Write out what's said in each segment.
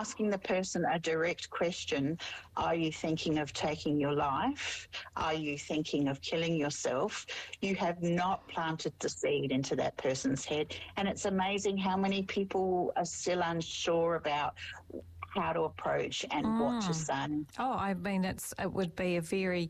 asking the person a direct question, are you thinking of taking your life? Are you thinking of killing yourself? You have not planted the seed into that person's head. And it's amazing how many people are still unsure about how to approach and what to say. Oh, I mean, it would be a very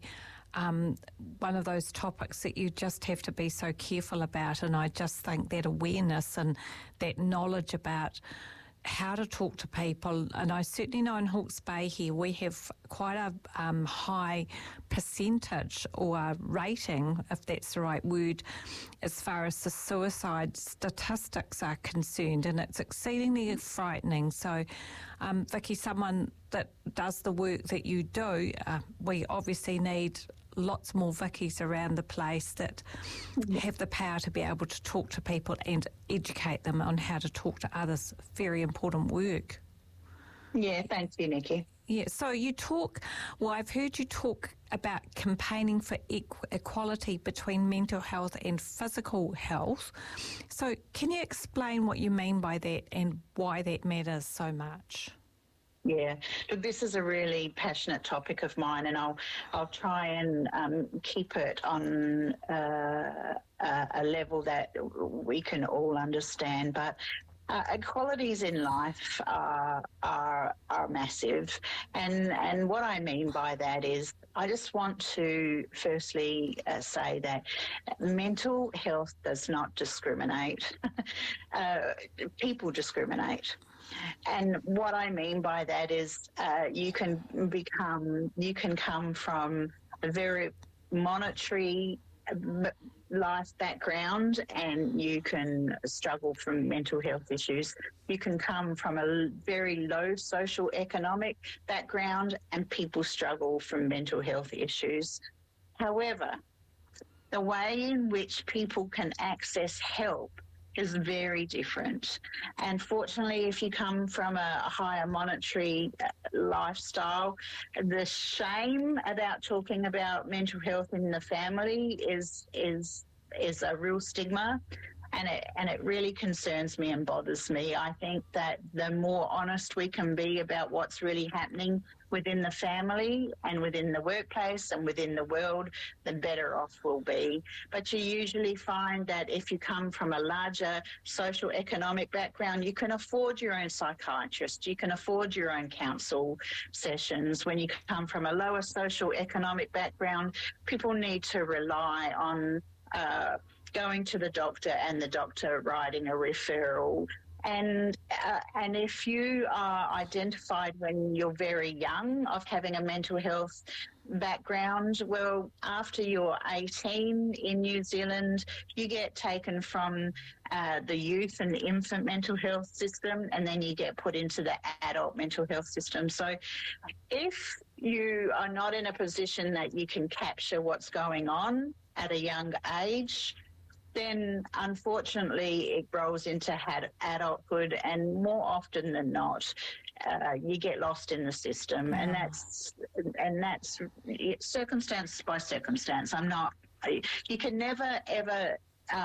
one of those topics that you just have to be so careful about, and I just think that awareness and that knowledge about how to talk to people, and I certainly know in Hawke's Bay here we have quite a high percentage or rating, if that's the right word, as far as the suicide statistics are concerned, and it's exceedingly frightening. So, Vicky, someone that does the work that you do, we obviously need lots more Vickies around the place that have the power to be able to talk to people and educate them on how to talk to others. Very important work. Yeah, thank you, Nikki. Yeah, so I've heard you talk about campaigning for equality between mental health and physical health. So can you explain what you mean by that and why that matters so much? Yeah, look, this is a really passionate topic of mine, and I'll try and keep it on a level that we can all understand. But equalities in life are massive, and what I mean by that is I just want to firstly say that mental health does not discriminate. People discriminate. And what I mean by that is you can come from a very monetary life background and you can struggle from mental health issues. You can come from a very low social economic background and people struggle from mental health issues. However, the way in which people can access help is very different. And fortunately, if you come from a higher monetary lifestyle, the shame about talking about mental health in the family is a real stigma. And it really concerns me and bothers me. I think that the more honest we can be about what's really happening within the family and within the workplace and within the world, the better off we'll be. But you usually find that if you come from a larger social economic background, you can afford your own psychiatrist, you can afford your own counsel sessions. When you come from a lower social economic background, people need to rely on going to the doctor and the doctor writing a referral. And if you are identified when you're very young of having a mental health background, well, after you're 18 in New Zealand, you get taken from the youth and infant mental health system, and then you get put into the adult mental health system. So if you are not in a position that you can capture what's going on at a young age, then unfortunately it rolls into adulthood, and more often than not, you get lost in the system, and that's circumstance by circumstance. You can never ever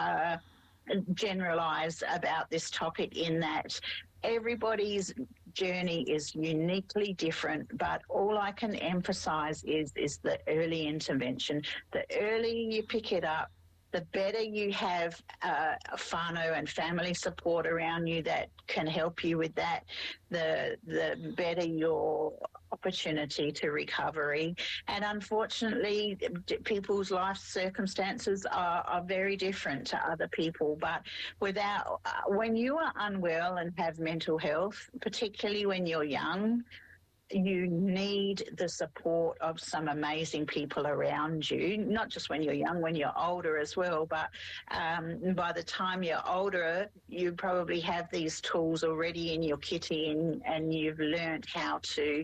generalise about this topic in that everybody's journey is uniquely different, but all I can emphasise is the early intervention. The earlier you pick it up, the better you have whānau and family support around you that can help you with that, the better your opportunity to recovery. And unfortunately, people's life circumstances are very different to other people. But when you are unwell and have mental health, particularly when you're young, you need the support of some amazing people around you, not just when you're young, when you're older as well. But by the time you're older, you probably have these tools already in your kitty, and you've learned how to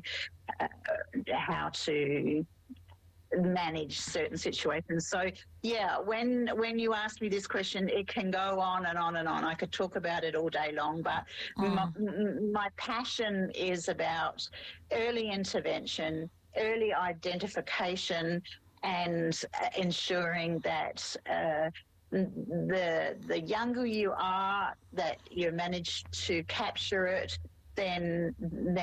manage certain situations. So yeah, when you ask me this question, it can go on and on and on. I could talk about it all day long, but my passion is about early intervention, early identification, and ensuring that the younger you are, that you manage to capture it, then